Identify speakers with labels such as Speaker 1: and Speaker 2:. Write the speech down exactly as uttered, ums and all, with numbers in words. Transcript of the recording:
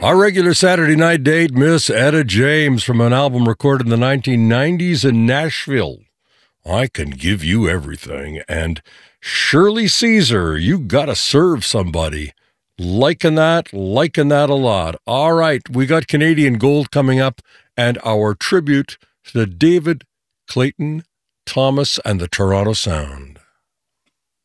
Speaker 1: Our regular Saturday night date, Miss Etta James, from an album recorded in the nineteen nineties in Nashville. I Can Give You Everything. And Shirley Caesar, You Gotta Serve Somebody. Liking that, liking that a lot. All right, we got Canadian Gold coming up and our tribute to David Clayton Thomas and the Toronto Sound.